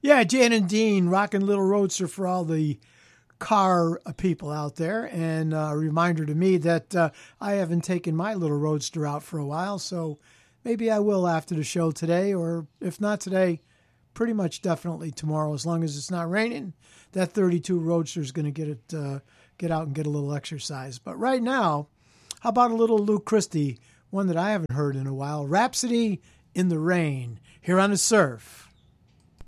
Yeah, Jan and Dean, rocking Little Roadster for all the car people out there. And a reminder to me that I haven't taken my Little Roadster out for a while, so maybe I will after the show today, or if not today, pretty much definitely tomorrow. As long as it's not raining, that 32 Roadster is going to get out and get a little exercise. But right now, how about a little Luke Christie, one that I haven't heard in a while, Rhapsody in the Rain, here on The Surf.